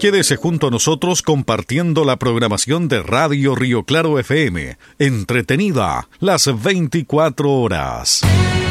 Quédese junto a nosotros compartiendo la programación de Radio Río Claro FM, entretenida las 24 horas.